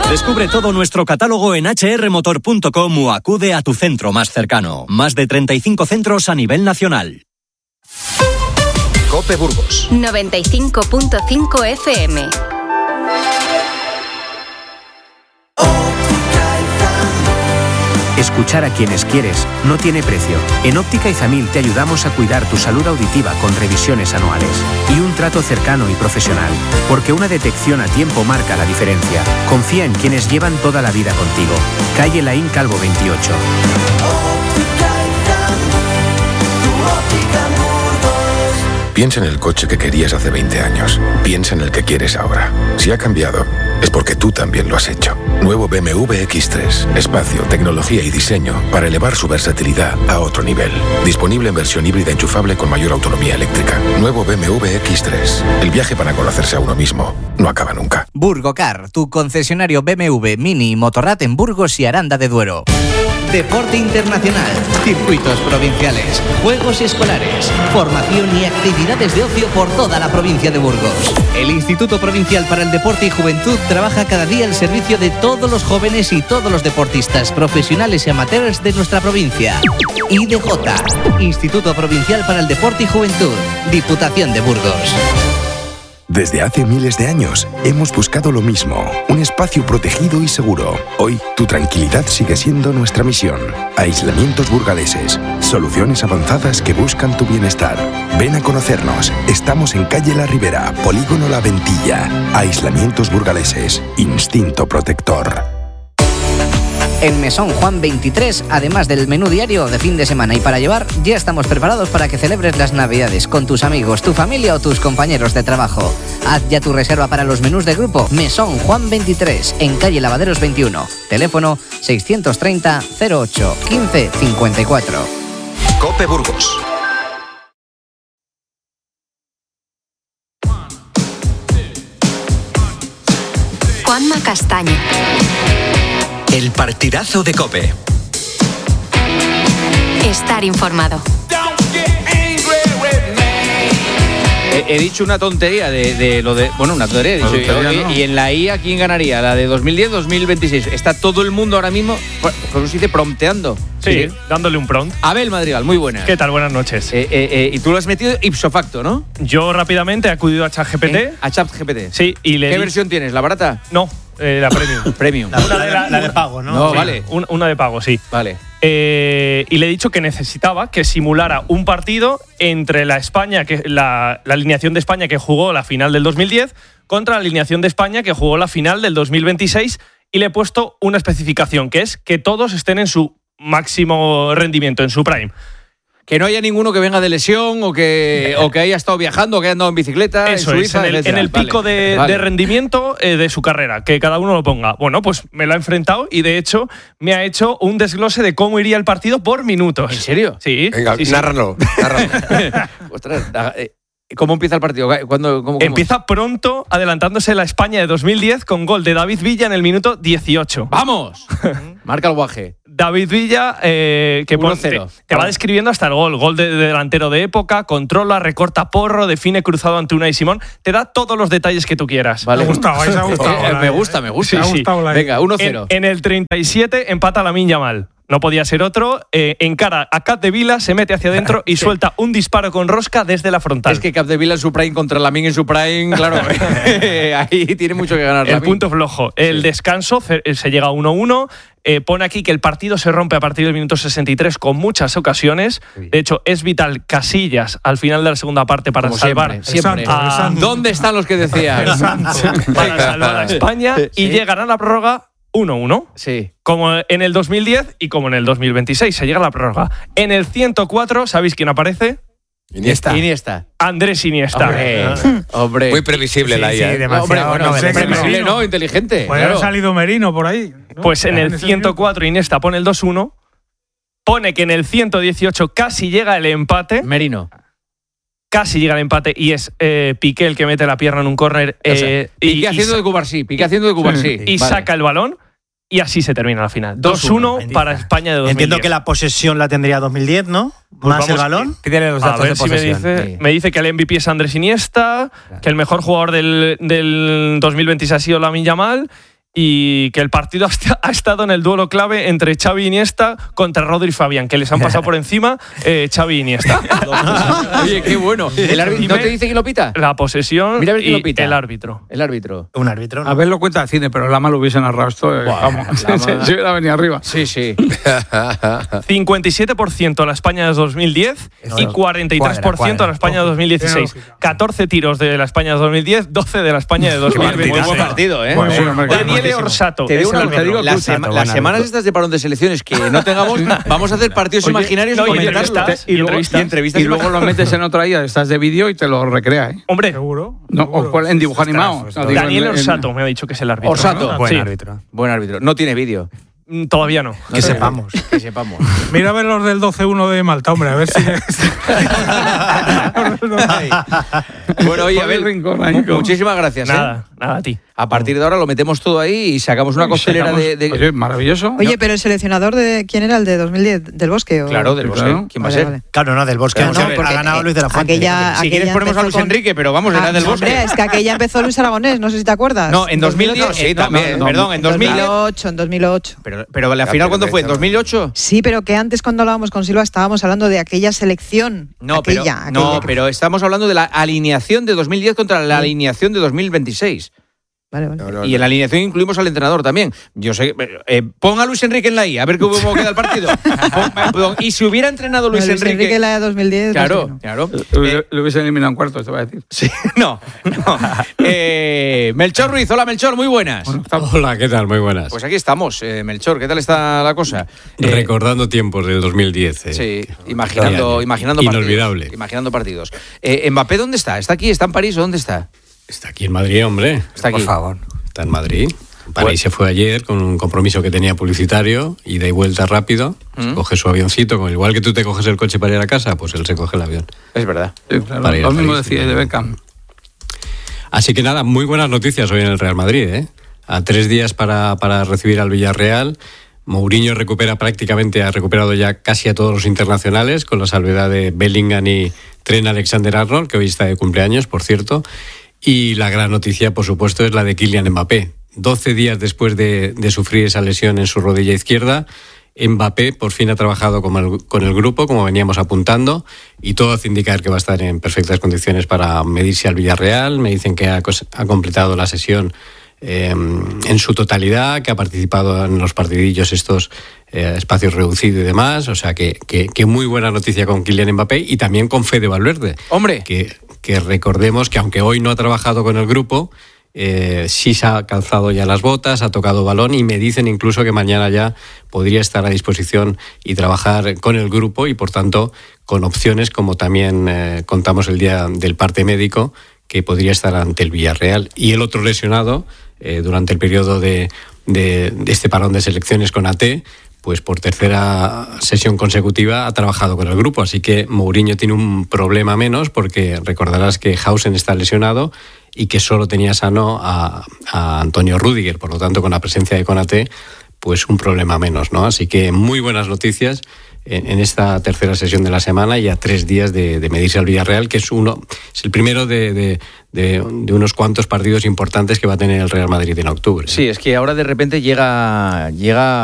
Descubre todo nuestro catálogo en hrmotor.com o acude a tu centro más cercano. Más de 35 centros a nivel nacional. COPE Burgos 95.5 FM. Escuchar a quienes quieres no tiene precio. En Óptica Izamil te ayudamos a cuidar tu salud auditiva con revisiones anuales y un trato cercano y profesional, porque una detección a tiempo marca la diferencia. Confía en quienes llevan toda la vida contigo. Calle Laín Calvo 28. Piensa en el coche que querías hace 20 años. Piensa en el que quieres ahora. Si ha cambiado, es porque tú también lo has hecho. Nuevo BMW X3. Espacio, tecnología y diseño para elevar su versatilidad a otro nivel. Disponible en versión híbrida enchufable con mayor autonomía eléctrica. Nuevo BMW X3. El viaje para conocerse a uno mismo no acaba nunca. Burgocar, tu concesionario BMW, Mini y Motorrad en Burgos y Aranda de Duero. Deporte internacional, circuitos provinciales, juegos escolares, formación y actividades de ocio por toda la provincia de Burgos. El Instituto Provincial para el Deporte y Juventud trabaja cada día al servicio de todos los jóvenes y todos los deportistas profesionales y amateurs de nuestra provincia. IDJ, Instituto Provincial para el Deporte y Juventud, Diputación de Burgos. Desde hace miles de años hemos buscado lo mismo, un espacio protegido y seguro. Hoy, tu tranquilidad sigue siendo nuestra misión. Aislamientos burgaleses, soluciones avanzadas que buscan tu bienestar. Ven a conocernos. Estamos en calle La Ribera, Polígono La Ventilla. Aislamientos burgaleses, instinto protector. En Mesón Juan 23, además del menú diario de fin de semana y para llevar, ya estamos preparados para que celebres las Navidades con tus amigos, tu familia o tus compañeros de trabajo. Haz ya tu reserva para los menús de grupo Mesón Juan 23, en calle Lavaderos 21. Teléfono 630 08 15 54. COPE Burgos. Juanma Castaño. El partidazo de COPE. Estar informado. He dicho una tontería de lo de... Bueno, una tontería. He dicho, ¿no? Y en la IA, ¿quién ganaría? ¿La de 2010-2026? Está todo el mundo ahora mismo, ¿cómo se dice? Prompteando. Sí, dándole un prompt. Abel Madrigal, muy buena. ¿Qué tal? Buenas noches. Y tú lo has metido ipso facto, ¿no? Yo rápidamente he acudido a ChatGPT. A ChatGPT. Sí, y le ¿Qué versión tienes? ¿La barata? No, la premium. Premium. La de pago, ¿no? No, Sí, vale. Una de pago, sí. Vale. Y le he dicho que necesitaba que simulara un partido entre la España, la alineación de España que jugó la final del 2010 contra la alineación de España que jugó la final del 2026, y le he puesto una especificación, que es que todos estén en su máximo rendimiento, en su prime. Que no haya ninguno que venga de lesión o que haya estado viajando o que haya andado en bicicleta. Eso en Suiza, es, en el pico de rendimiento de su carrera, que cada uno lo ponga. Bueno, pues me lo ha enfrentado y de hecho me ha hecho un desglose de cómo iría el partido por minutos. ¿En serio? Sí. Venga, sí. nárralo. Ostras, ¿cómo empieza el partido? ¿Cómo? Empieza pronto, adelantándose la España de 2010 con gol de David Villa en el minuto 18. ¡Vamos! Marca el guaje. David Villa, que 1-0. te va describiendo hasta el gol. Gol de delantero de época, controla, recorta porro, define cruzado ante Unai Simón. Te da todos los detalles que tú quieras. Vale. Me ha gustado. Me gusta. Sí, sí. Venga, 1-0. En el 37 empata Lamine Yamal. No podía ser otro. Encara a Capdevila, se mete hacia adentro y suelta un disparo con rosca desde la frontal. Es que Capdevila en su prime contra Lamine en su prime, claro. Ahí tiene mucho que ganar. El punto flojo. El descanso se llega a 1-1. Pone aquí que el partido se rompe a partir del minuto 63 con muchas ocasiones. De hecho, es vital Casillas al final de la segunda parte para salvar. Siempre. ¿Dónde están los que decían? Para salvar a España. Y llegan a la prórroga 1-1. Sí. Como en el 2010 y como en el 2026. Se llega a la prórroga. En el 104, ¿sabéis quién aparece? Iniesta. Andrés Iniesta. Hombre. Muy previsible la IA. Sí, demasiado. Previsible, no, inteligente. Puede haber salido Merino por ahí, ¿no? Pues en el 104 Iniesta pone el 2-1. Pone que en el 118 casi llega el empate. Merino. Casi llega el empate y es Piqué el que mete la pierna en un córner. Piqué haciendo de Cubarsí. Y saca el balón. Y así se termina la final. 2-1 para España de 2010. Entiendo que la posesión la tendría 2010, ¿no? Pues Más el balón. Pídele los datos de posesión. Me dice que el MVP es Andrés Iniesta, que el mejor jugador del 2026 ha sido Lamine Yamal y que el partido ha estado en el duelo clave entre Xavi e Iniesta contra Rodri y Fabián, que les han pasado por encima Xavi e Iniesta. Oye, qué bueno. ¿El árbitro no te dice quién lo pita? La posesión. Mira a ver quién lo pita. El árbitro. El árbitro. Un árbitro, ¿no? A verlo cuenta de cine, pero Lama lo hubiese narrado esto. Vamos, se hubiera venido arriba. Sí. 57% a la España de 2010 y 43% a la España de 2016. 14 tiros de la España de 2010, 12 de la España de 2016. Muy buen partido, ¿eh? Daniele Orsato. Te digo las semanas estas de parón de selecciones que no tengamos, vamos a hacer partidos imaginarios y comentarlos. Y entrevistas. Y luego lo metes en otra IA, estás de vídeo y te lo recrea, ¿eh? Hombre, ¿seguro? No, o en dibujo animado. Daniele Orsato me ha dicho que es el árbitro. Orsato. Buen árbitro. Buen árbitro. No tiene vídeo. Todavía no. Que sepamos. Que sepamos. Mira a ver los del 12-1 de Malta, hombre, a ver si... Bueno, oye, a ver, muchísimas gracias. Nada, a ti. A partir de ahora lo metemos todo ahí y sacamos una costelera de... Oye, maravilloso. Oye, pero el seleccionador de... ¿Quién era? ¿El de 2010? ¿Del Bosque? Claro, del Bosque. Claro. ¿Quién va a ser? Vale. Claro, no, del Bosque. No, porque ha ganado Luis de la Fuente. Si quieres ponemos a Luis Enrique, pero vamos, era del Bosque. Hombre, es que aquella empezó Luis Aragonés, no sé si te acuerdas. No, en 2010, sí, también, perdón, en 2008. En 2008. Pero la final, ¿cuándo fue? ¿En 2008? Sí, pero que antes cuando hablábamos con Silva estábamos hablando de aquella selección. No, pero estamos hablando de la alineación de 2010 contra la alineación de 2026. Vale. Y en la alineación incluimos al entrenador también. Yo sé, pon a Luis Enrique en la I, a ver cómo queda el partido. Y si hubiera entrenado Luis Enrique en la de 2010. Claro. Lo hubiesen eliminado en cuartos, te voy a decir. Sí, no. Melchor Ruiz, hola Melchor, muy buenas. Hola, ¿qué tal? Muy buenas. Pues aquí estamos, Melchor, ¿qué tal está la cosa? Recordando tiempos del 2010. Sí, imaginando inolvidable. Partidos. Imaginando partidos. ¿Mbappé dónde está? ¿Está aquí? ¿Está en París o dónde está? Está aquí en Madrid, hombre. Está aquí. Por favor. Está en Madrid. París se fue ayer con un compromiso que tenía publicitario, ida y vuelta rápido. Coge su avioncito, igual que tú te coges el coche para ir a casa, pues él se coge el avión. Es verdad. Sí, claro. Lo mismo decía de Beckham. Así que nada, muy buenas noticias hoy en el Real Madrid, ¿eh? A 3 días para recibir al Villarreal. Mourinho ha recuperado ya casi a todos los internacionales, con la salvedad de Bellingham y Trent Alexander-Arnold, que hoy está de cumpleaños, por cierto. Y la gran noticia, por supuesto, es la de Kylian Mbappé. 12 días después de sufrir esa lesión en su rodilla izquierda, Mbappé por fin ha trabajado con el grupo, como veníamos apuntando, y todo hace indicar que va a estar en perfectas condiciones para medirse al Villarreal. Me dicen que ha completado la sesión en su totalidad, que ha participado en los partidillos estos espacios reducidos y demás. O sea que muy buena noticia con Kylian Mbappé y también con Fede Valverde. ¡Hombre! Que recordemos que aunque hoy no ha trabajado con el grupo, sí se ha calzado ya las botas, ha tocado balón y me dicen incluso que mañana ya podría estar a disposición y trabajar con el grupo y por tanto con opciones, como también contamos el día del parte médico, que podría estar ante el Villarreal. Y el otro lesionado durante el periodo de este parón de selecciones con AT, pues por tercera sesión consecutiva ha trabajado con el grupo, así que Mourinho tiene un problema menos, porque recordarás que Hausen está lesionado y que solo tenía sano a Antonio Rüdiger, por lo tanto con la presencia de Konaté, pues un problema menos, ¿no? Así que muy buenas noticias en esta tercera sesión de la semana y a 3 días de medirse al Villarreal, que es el primero de unos cuantos partidos importantes que va a tener el Real Madrid en octubre. Sí, es que ahora de repente llega